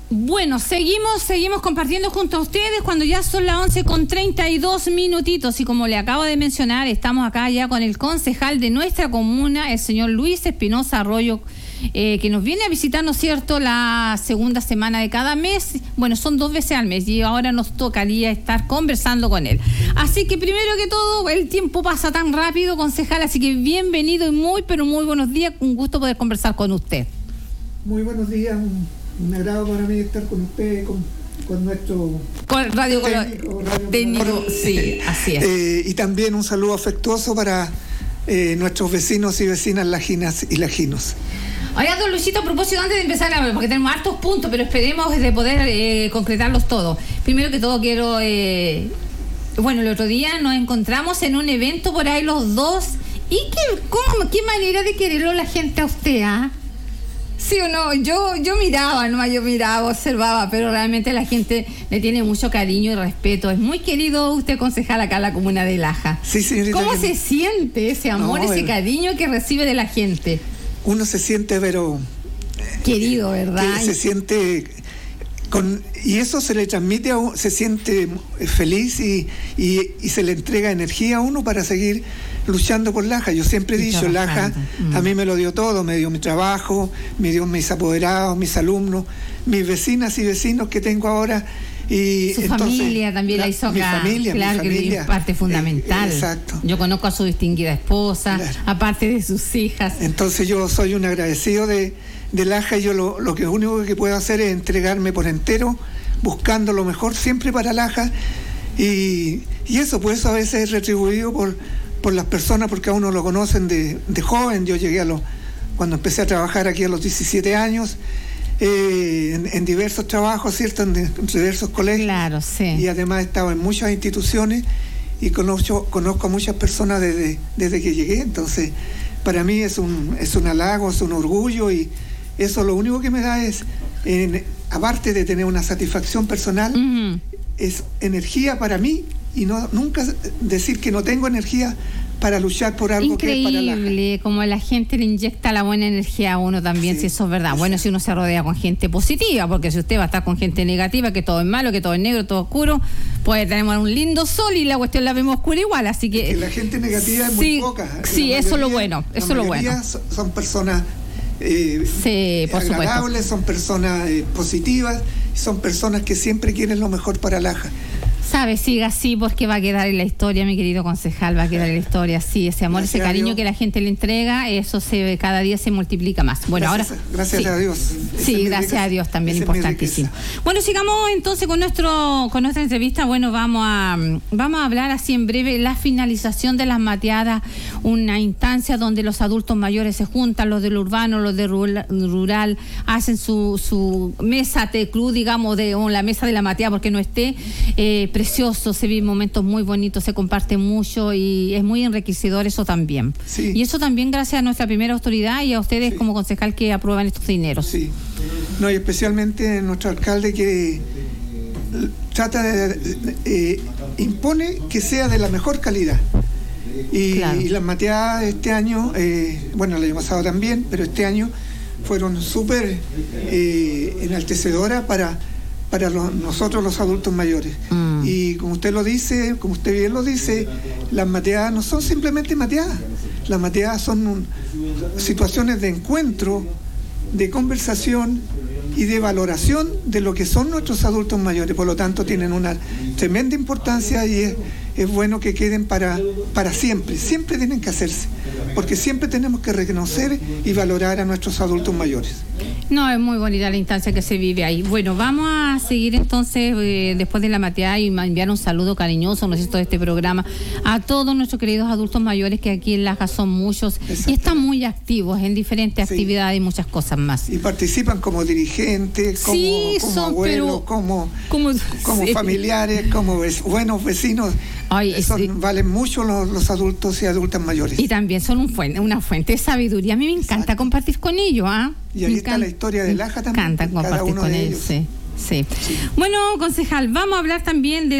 Bueno, seguimos compartiendo junto a ustedes cuando ya son las 11:32 y como le acabo de mencionar, estamos acá ya con el concejal de nuestra comuna, el señor Luis Espinosa Arroyo, que nos viene a visitar, ¿no es cierto?, la segunda semana de cada mes. Bueno, son 2 veces al mes y ahora nos tocaría estar conversando con él. Así que primero que todo, el tiempo pasa tan rápido, concejal, así que bienvenido y muy buenos días, un gusto poder conversar con usted. Muy buenos días, un agrado para mí estar con usted, con nuestro radio técnico, sí, así es. Y también un saludo afectuoso para nuestros vecinos y vecinas lajinas y lajinos. Oiga, don Luisito, a propósito, antes de empezar a ver, porque tenemos hartos puntos, pero esperemos de poder concretarlos todos. Primero que todo quiero, bueno, el otro día nos encontramos en un evento por ahí los dos, y qué manera de quererlo la gente a usted, ¿ah? Sí o no, yo miraba, observaba, pero realmente la gente le tiene mucho cariño y respeto. Es muy querido usted, concejal, acá en la comuna de Laja. Sí, señorita. ¿Cómo se siente ese amor, ese cariño que recibe de la gente? Uno se siente, pero... querido, ¿verdad? Se siente... y eso se le transmite a uno, se siente feliz y se le entrega energía a uno para seguir luchando por Laja. Yo siempre he dicho, Laja a mí me lo dio todo, me dio mi trabajo, me dio mis apoderados, mis alumnos, mis vecinas y vecinos que tengo ahora. Y su familia también la hizo acá. Mi familia, que es parte fundamental. Exacto. Yo conozco a su distinguida esposa, aparte de sus hijas. Entonces yo soy un agradecido de Laja, y yo lo único que puedo hacer es entregarme por entero, buscando lo mejor siempre para Laja, y eso, pues eso a veces es retribuido por las personas, porque a uno lo conocen de joven. Yo llegué cuando empecé a trabajar aquí a los 17 años, en diversos trabajos, ¿cierto?, en diversos colegios. Claro, sí. Y además he estado en muchas instituciones y conozco a muchas personas desde que llegué. Entonces, para mí es un halago, es un orgullo, y eso lo único que me da es, aparte de tener una satisfacción personal, es energía para mí, y nunca decir que no tengo energía para luchar por algo. Increíble, que es para Laja. Como la gente le inyecta la buena energía a uno también, sí, si eso es verdad. Sí. Bueno, si uno se rodea con gente positiva, porque si usted va a estar con gente negativa, que todo es malo, que todo es negro, todo oscuro, pues tenemos un lindo sol y la cuestión la vemos oscura igual, así que... la gente negativa es muy poca. Sí, eso es lo bueno, eso es lo bueno. Son personas por agradables, supuesto. Son personas positivas, son personas que siempre quieren lo mejor para Laja. Sabe, siga así, porque va a quedar en la historia, mi querido concejal, va a quedar en la historia, sí, ese amor, gracias, ese cariño que la gente le entrega, eso cada día se multiplica más. Bueno, gracias a Dios. Sí, gracias a Dios también, importantísimo. Bueno, sigamos entonces con nuestra entrevista. Bueno, vamos a hablar así en breve la finalización de las mateadas, una instancia donde los adultos mayores se juntan, los del urbano, los de rural, hacen su mesa de club, digamos, o la mesa de la mateada, porque no esté precioso, se viven momentos muy bonitos, se comparte mucho y es muy enriquecedor eso también. Sí. Y eso también gracias a nuestra primera autoridad y a ustedes, sí, como concejal, que aprueban estos dineros. Sí. No, y especialmente nuestro alcalde, que trata impone que sea de la mejor calidad. Y las mateadas de este año, bueno, el año pasado también, pero este año fueron súper enaltecedoras para nosotros los adultos mayores. Y como usted bien lo dice, las mateadas no son simplemente mateadas. Las mateadas son situaciones de encuentro, de conversación y de valoración de lo que son nuestros adultos mayores. Por lo tanto, tienen una tremenda importancia, y es bueno que queden para siempre. Siempre tienen que hacerse, porque siempre tenemos que reconocer y valorar a nuestros adultos mayores. No, es muy bonita la instancia que se vive ahí. Bueno, vamos a seguir entonces después de la mateada y enviar un saludo cariñoso, ¿no es cierto?, de este programa a todos nuestros queridos adultos mayores, que aquí en Laja son muchos y están muy activos en diferentes actividades y muchas cosas más. Y participan como dirigentes, como abuelos, como familiares, como buenos vecinos. Valen mucho los adultos y adultas mayores. Y también son una fuente de sabiduría. A mí me encanta compartir con ellos, ¿ah? Y ahí está la historia de Laja también. Me encanta compartir con ellos. Sí. Bueno, concejal, vamos a hablar también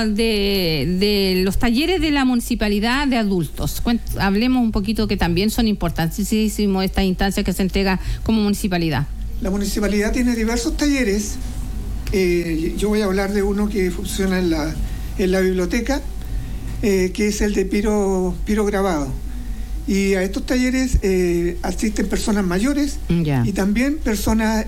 de los talleres de la municipalidad de adultos. Hablemos un poquito, que también son importantísimos estas instancias que se entregan como municipalidad. La municipalidad tiene diversos talleres yo voy a hablar de uno que funciona en la biblioteca, que es el de pirograbado. Y a estos talleres asisten personas mayores y también personas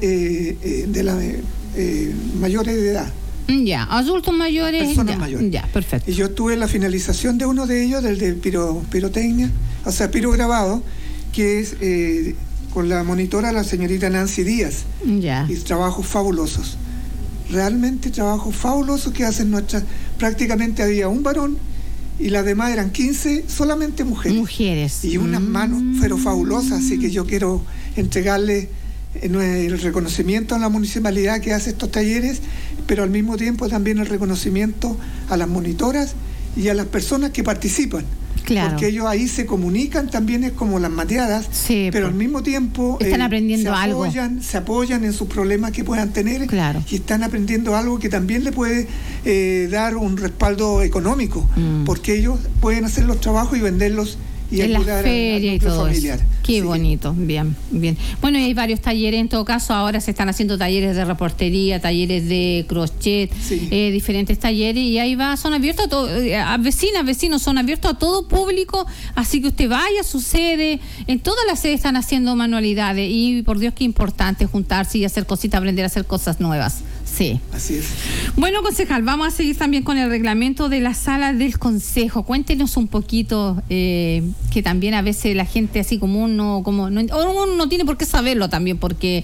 mayores de edad. Ya, adultos mayores. Personas mayores. Ya, perfecto. Y yo estuve en la finalización de uno de ellos, del de pirotecnia, o sea, pirograbado, que es con la monitora, la señorita Nancy Díaz. Ya. Y trabajos fabulosos. Realmente trabajos fabulosos que hacen nuestras. Prácticamente había un varón y las demás eran 15, solamente mujeres. Y unas manos, pero fabulosas, así que yo quiero entregarle el reconocimiento a la municipalidad que hace estos talleres, pero al mismo tiempo también el reconocimiento a las monitoras y a las personas que participan. Claro. Porque ellos ahí se comunican, también es como las mateadas, sí, pero al mismo tiempo están aprendiendo algo. Se apoyan en sus problemas que puedan tener, claro, y están aprendiendo algo que también le puede dar un respaldo económico, porque ellos pueden hacer los trabajos y venderlos y en ayudar la feria al y todo familiar. Eso. Qué sí. Bonito, bien. Bueno, y hay varios talleres, en todo caso, ahora se están haciendo talleres de reportería, talleres de crochet, sí. Diferentes talleres, y ahí son abiertos a todo, vecinos, son abiertos a todo público, así que usted vaya, sucede, en todas las sedes están haciendo manualidades, y por Dios qué importante juntarse y hacer cositas, aprender a hacer cosas nuevas. Sí. Así es. Bueno, concejal, vamos a seguir también con el reglamento de la sala del consejo. Cuéntenos un poquito, que también a veces la gente así como uno no tiene por qué saberlo también, porque...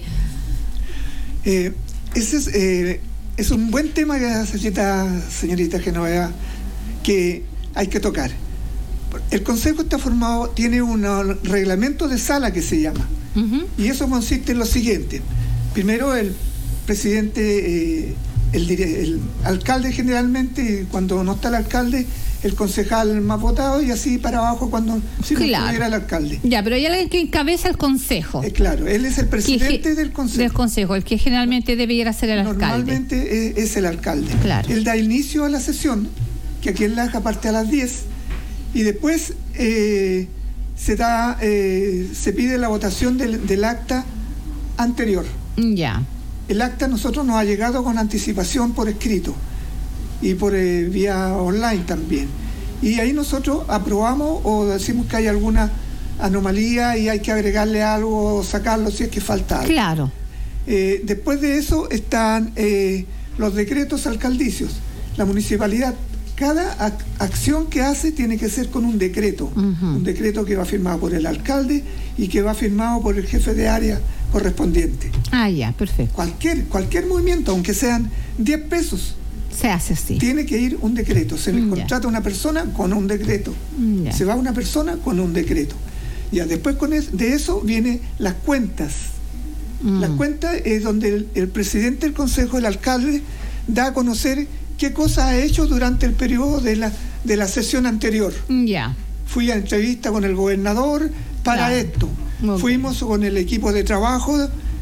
Ese es un buen tema que necesita, señorita Genoveva, que hay que tocar. El consejo está formado, tiene un reglamento de sala que se llama, y eso consiste en lo siguiente. Primero, el presidente, el alcalde generalmente, cuando no está el alcalde, el concejal más votado, y así para abajo cuando no estuviera el alcalde. Ya, pero hay alguien que encabeza el consejo. Claro, él es el presidente del consejo. Del consejo, el que generalmente debiera ser el alcalde. Normalmente es el alcalde. Claro. Él da inicio a la sesión, que aquí en Laja parte a las 10, y después se pide la votación del acta anterior. Ya. El acta a nosotros nos ha llegado con anticipación por escrito y por vía online también. Y ahí nosotros aprobamos o decimos que hay alguna anomalía y hay que agregarle algo o sacarlo si es que falta algo. Claro. Después de eso están los decretos alcaldicios. La municipalidad, cada acción que hace tiene que ser con un decreto. Un decreto que va firmado por el alcalde y que va firmado por el jefe de área correspondiente. Ah, ya, perfecto. Cualquier movimiento, aunque sean 10 pesos, se hace así. Tiene que ir un decreto. Se le contrata a una persona con un decreto. Se va una persona con un decreto. Ya, después de eso vienen las cuentas. Las cuentas es donde el presidente del consejo, el alcalde, da a conocer qué cosas ha hecho durante el periodo de la sesión anterior. Ya. Fui a entrevista con el gobernador para esto. Okay. Fuimos con el equipo de trabajo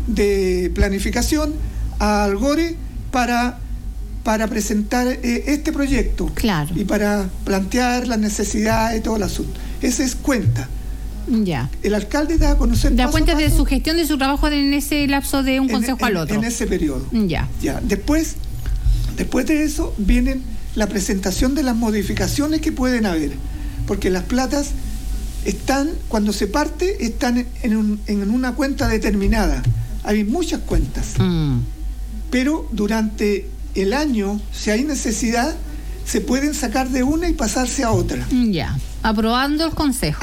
de planificación a Algore para presentar este proyecto. Claro. Y para plantear las necesidades y todo el asunto. Esa es cuenta. Ya. El alcalde da a conocer. Da cuenta de su gestión, de su trabajo en ese lapso de un consejo al otro. En ese periodo. Ya. Después de eso vienen la presentación de las modificaciones que pueden haber. Porque las platas cuando se parte, están en una cuenta determinada. Hay muchas cuentas. Pero durante el año, si hay necesidad, se pueden sacar de una y pasarse a otra. Ya. Aprobando el consejo.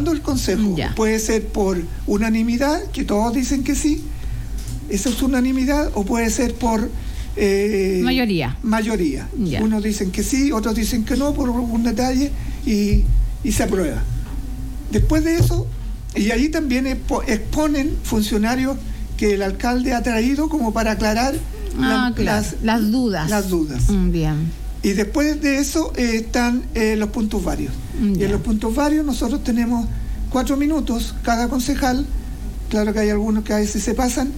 Ya. Puede ser por unanimidad, que todos dicen que sí. Esa es unanimidad, o puede ser por mayoría. Ya. Unos dicen que sí, otros dicen que no, por algún detalle, y se aprueba. Después de eso, y ahí también exponen funcionarios que el alcalde ha traído como para aclarar las dudas. Las dudas. Bien. Y después de eso están los puntos varios. Y en los puntos varios nosotros tenemos 4 minutos cada concejal. Claro que hay algunos que a veces se pasan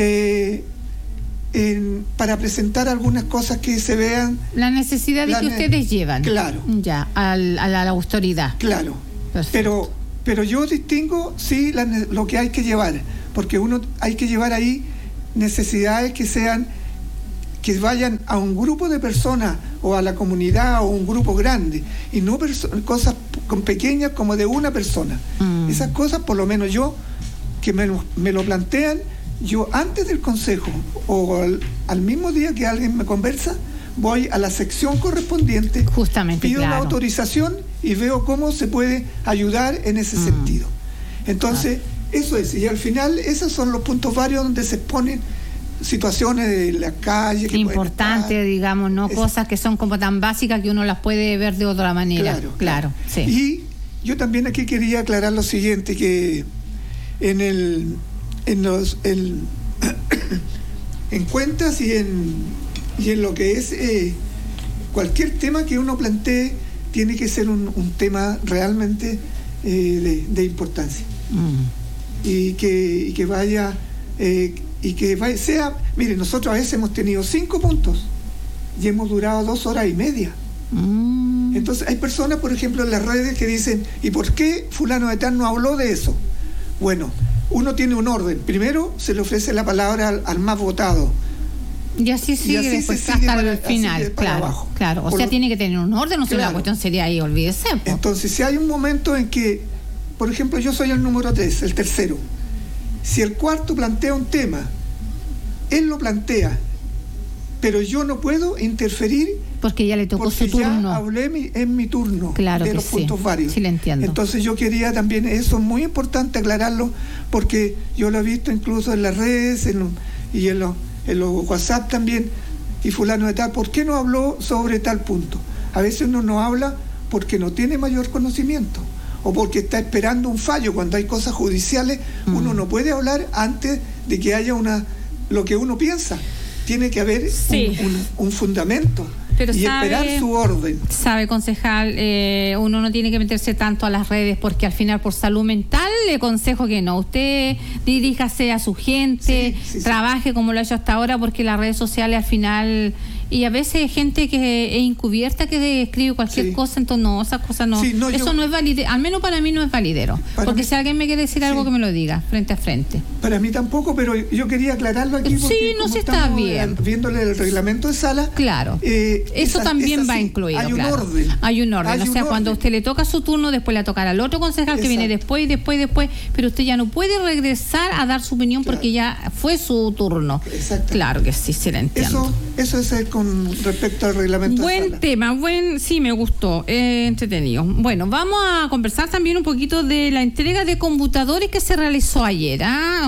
para presentar algunas cosas que se vean. La necesidad de que ustedes llevan. Claro. Ya, a la autoridad. Claro. Pero yo distingo, sí, lo que hay que llevar, porque uno hay que llevar ahí necesidades que que vayan a un grupo de personas o a la comunidad o un grupo grande y no cosas pequeñas como de una persona. Esas cosas, por lo menos yo, que me lo plantean, yo antes del consejo o al mismo día que alguien me conversa, voy a la sección correspondiente, justamente, pido la autorización y veo cómo se puede ayudar en ese sentido. Entonces, eso es, y al final esos son los puntos varios donde se exponen situaciones de la calle. Importante, digamos, ¿no? Cosas que son como tan básicas que uno las puede ver de otra manera. Claro. Sí. Y yo también aquí quería aclarar lo siguiente, que en cuentas y en lo que es cualquier tema que uno plantee, tiene que ser un tema realmente de importancia. Y que vaya... sea, mire, nosotros a veces hemos tenido 5 puntos y hemos durado 2 horas y media. Entonces hay personas, por ejemplo, en las redes que dicen, ¿y por qué fulano de tal no habló de eso? Bueno, uno tiene un orden. Primero se le ofrece la palabra al más votado. Y así sigue después hasta el final, claro. O sea, tiene que tener un orden, no sé, la cuestión sería ahí, olvídese. Entonces, si hay un momento en que, por ejemplo, yo soy el número 3, el tercero. Si el cuarto plantea un tema, él lo plantea, pero yo no puedo interferir porque ya le tocó su turno. Ya hablé en mi turno, claro, de los puntos varios. Sí, le entiendo. Entonces yo quería también, eso es muy importante aclararlo, porque yo lo he visto incluso en las redes y en los WhatsApp también, y fulano de tal, ¿por qué no habló sobre tal punto? A veces uno no habla porque no tiene mayor conocimiento, o porque está esperando un fallo. Cuando hay cosas judiciales, uno no puede hablar antes de que haya lo que uno piensa. Tiene que haber un fundamento. Pero y esperar su orden. Sabe, concejal, uno no tiene que meterse tanto a las redes, porque al final, por salud mental, le aconsejo que no. Usted diríjase a su gente, trabaje como lo ha hecho hasta ahora, porque las redes sociales al final... Y a veces hay gente que es encubierta, que escribe cualquier cosa, entonces no, esas cosas no. Eso no es validero, al menos para mí no es validero. Porque si alguien me quiere decir algo, que me lo diga, frente a frente. Para mí tampoco, pero yo quería aclararlo aquí. Sí, no, se está bien. Viéndole el reglamento de sala. Claro. Eso también va incluido. Hay un orden. Hay un orden. O sea, cuando a usted le toca su turno, después le tocará al otro concejal que viene después, pero usted ya no puede regresar a dar su opinión porque ya fue su turno. Exacto. Claro que sí, se le entiendo. Eso es con respecto al reglamento de sala. Buen tema, sí, me gustó, entretenido. Bueno, vamos a conversar también un poquito de la entrega de computadores que se realizó ayer,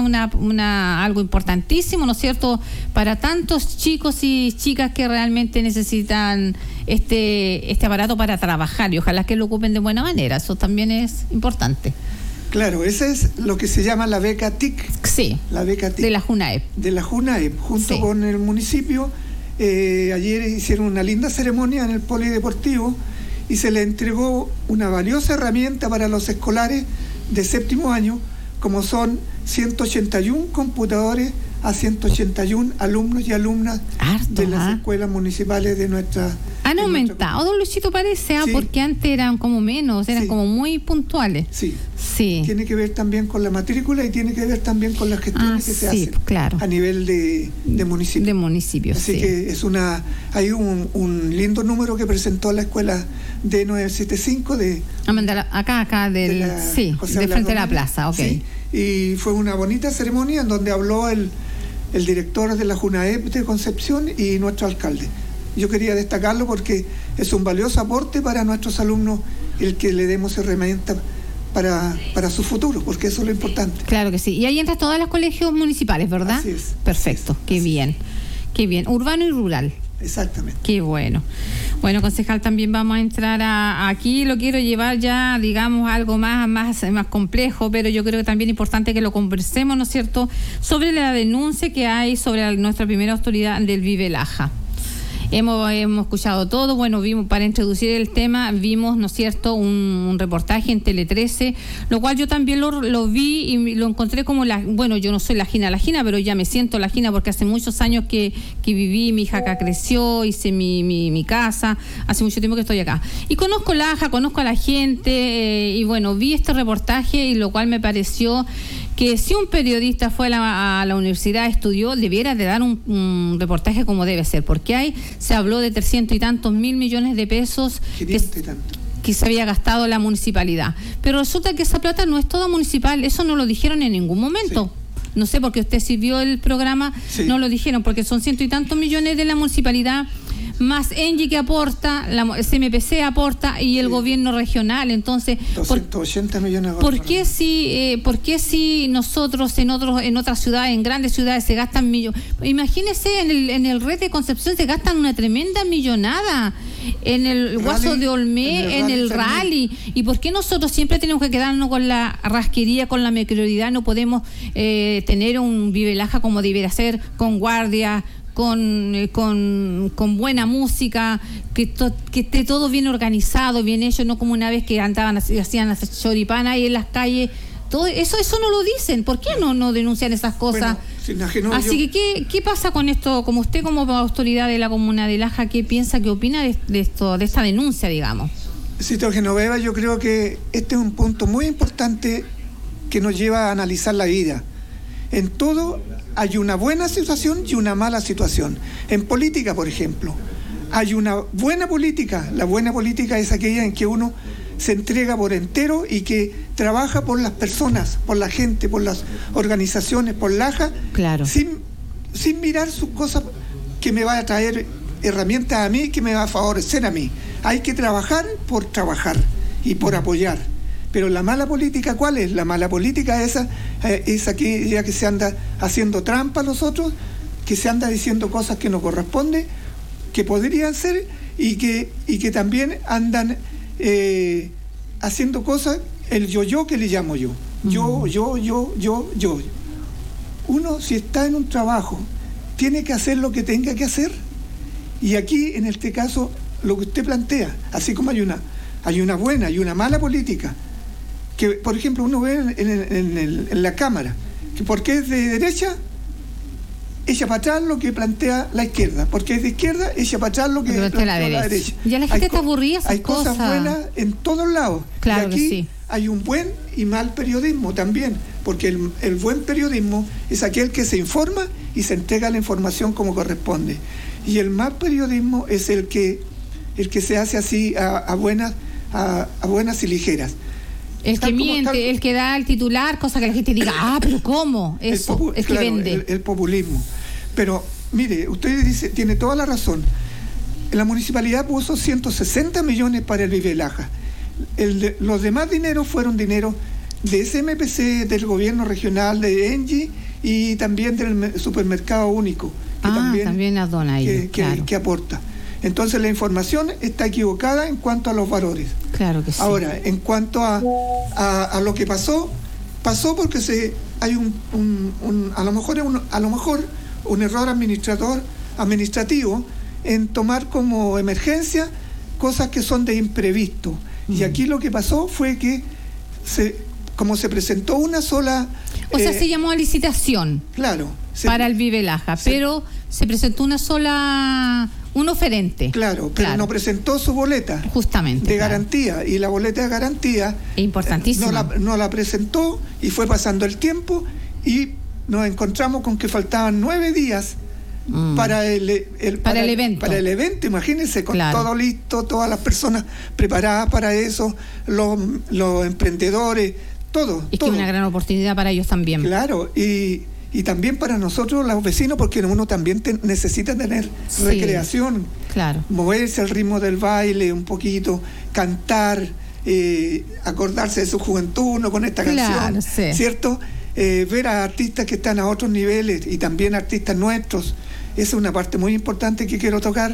algo importantísimo, ¿no es cierto?, para tantos chicos y chicas que realmente necesitan este aparato para trabajar, y ojalá que lo ocupen de buena manera. Eso también es importante. Claro, ese es lo que se llama la beca TIC. Sí, la beca TIC. De la JUNAEP. De la JUNAEP, junto con el municipio. Ayer hicieron una linda ceremonia en el polideportivo y se le entregó una valiosa herramienta para los escolares de 7º año, como son 181 computadores a 181 alumnos y alumnas de las escuelas municipales de nuestra... Han aumentado, don Luisito, parece, porque antes eran como menos, eran como muy puntuales. Sí. Tiene que ver también con la matrícula y tiene que ver también con las gestiones que se hacen a nivel de municipio. De municipios, Así que hay un lindo número que presentó la escuela D975 de... Acá de frente a la plaza, Sí, y fue una bonita ceremonia en donde habló el director de la JUNAEP de Concepción y nuestro alcalde. Yo quería destacarlo porque es un valioso aporte para nuestros alumnos el que le demos herramientas para su futuro, porque eso es lo importante. Claro que sí. Y ahí entran todas las colegios municipales, ¿verdad? Así es. Perfecto, qué bien. Urbano y rural. Exactamente. Qué bueno. Bueno, concejal, también vamos a entrar aquí, lo quiero llevar ya, digamos, algo más complejo, pero yo creo que también es importante que lo conversemos, ¿no es cierto?, sobre la denuncia que hay sobre nuestra primera autoridad del Vive Laja. Hemos escuchado todo, vimos, para introducir el tema, vimos, ¿no es cierto?, un reportaje en Tele 13, lo cual yo también lo vi y lo encontré como yo no soy la Gina, pero ya me siento la Gina porque hace muchos años que viví, mi hija acá creció, hice mi casa, hace mucho tiempo que estoy acá. Y conozco Laja, conozco a la gente, y vi este reportaje, y lo cual me pareció que si un periodista fue a la universidad, estudió, debiera de dar un reportaje como debe ser, porque se habló de 300 y tantos mil millones de pesos que se había gastado la municipalidad. Pero resulta que esa plata no es toda municipal, eso no lo dijeron en ningún momento. Sí. No sé, porque usted sirvió el programa, sí. No lo dijeron, porque son 100 y tantos millones de la municipalidad, más ENGIE que aporta, la CMPC aporta y el gobierno regional. Entonces, 280 millones de ¿por qué si nosotros en otras ciudades, en grandes ciudades se gastan millones? Imagínese, en el red de Concepción se gastan una tremenda millonada, en el Guaso de Olmé, en el rally. ¿Y por qué nosotros siempre tenemos que quedarnos con la rasquería, con la mediocridad? No podemos tener un Vive Laja como debiera ser, con guardia, con buena música, que esté todo bien organizado, bien hecho, no como una vez que andaban, hacían las choripanas ahí en las calles. Todo eso no lo dicen. ¿Por qué no denuncian esas cosas? Bueno, así que, ¿qué pasa con esto? Como usted, como autoridad de la comuna de Laja, ¿qué piensa, qué opina de esta denuncia, digamos? Sí, Genoveva, yo creo que este es un punto muy importante que nos lleva a analizar la vida. En todo hay una buena situación y una mala situación. En política, por ejemplo, hay una buena política. La buena política es aquella en que uno se entrega por entero y que trabaja por las personas, por la gente, por las organizaciones, por Laja, claro, sin mirar sus cosas que me va a traer herramientas a mí, que me va a favorecer a mí. Hay que trabajar por trabajar y por apoyar. Pero la mala política, ¿cuál es? La mala política es aquella que se anda haciendo trampa a los otros, que se anda diciendo cosas que no corresponden, que podrían ser, y que también andan haciendo cosas, el yo que le llamo yo. Yo. Uno, si está en un trabajo, tiene que hacer lo que tenga que hacer. Y aquí, en este caso, lo que usted plantea, así como hay una buena y una mala política, que por ejemplo uno ve en la Cámara, que porque es de derecha, echa para atrás lo que plantea la izquierda, porque es de izquierda, echa para atrás lo que plantea la derecha. Ya la gente está aburrida. Hay cosas buenas en todos lados. Claro, y aquí que sí. Hay un buen y mal periodismo también, porque el buen periodismo es aquel que se informa y se entrega la información como corresponde. Y el mal periodismo es el que se hace así a buenas y ligeras. El que miente, el que da el titular, cosa que la gente diga, pero ¿cómo? Eso, es que vende. El populismo. Pero, mire, usted dice, tiene toda la razón. La municipalidad puso 160 millones para el Vive Laja. Los demás dineros fueron dinero de SMPC, del gobierno regional, de ENGIE y también del supermercado único. Que también las dona ahí, claro. Que aporta. Entonces la información está equivocada en cuanto a los valores. Claro que sí. Ahora, en cuanto a lo que pasó porque hay a lo mejor un error administrativo en tomar como emergencia cosas que son de imprevisto. Y aquí lo que pasó fue que como se presentó una sola... se llamó a licitación. Claro. Para el Vive Laja, pero se presentó un oferente. Claro, pero no presentó su boleta. Justamente. De garantía. Y la boleta de garantía... Importantísima. No la presentó y fue pasando el tiempo y nos encontramos con que faltaban 9 días para el evento. Para el evento, imagínense, con todo listo, todas las personas preparadas para eso, los emprendedores, todo. Es que es una gran oportunidad para ellos también. Claro, y también para nosotros los vecinos, porque uno también necesita tener recreación, moverse al ritmo del baile un poquito, cantar, acordarse de su juventud, uno con esta canción, ¿cierto? Ver a artistas que están a otros niveles y también artistas nuestros, esa es una parte muy importante que quiero tocar.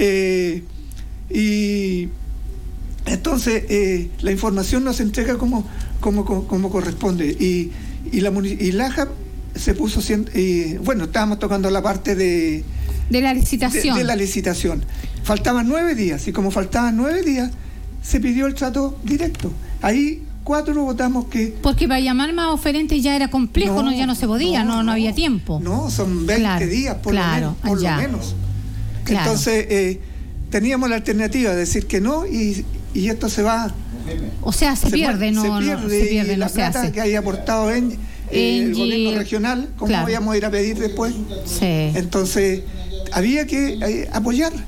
Y entonces la información nos entrega como corresponde, y Laja se puso, estábamos tocando la parte de la licitación. De la licitación. Faltaban 9 días, y como faltaban 9 días, se pidió el trato directo. Ahí 4 votamos que... Porque para llamar más oferentes ya era complejo, ya no se podía, no había tiempo. No, son 20 días, por lo menos. Claro. Entonces, teníamos la alternativa de decir que no, y esto se va... O sea, se pierde, y la plata que haya aportado el gobierno regional, ¿cómo íbamos a ir a pedir después? Sí. Entonces, había que apoyar.